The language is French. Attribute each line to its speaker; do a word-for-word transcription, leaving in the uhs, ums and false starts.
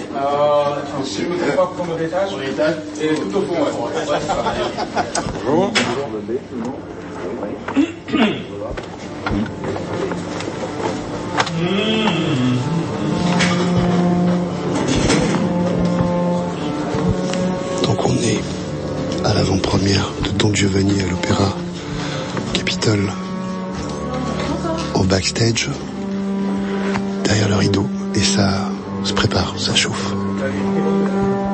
Speaker 1: Euh, si vous n'êtes pas premier étage, et tout au fond, ouais.
Speaker 2: Bonjour.
Speaker 3: Donc on est à l'avant-première de Don Giovanni à l'Opéra Capitole, au backstage, derrière le rideau, et ça se prépare, ça chauffe.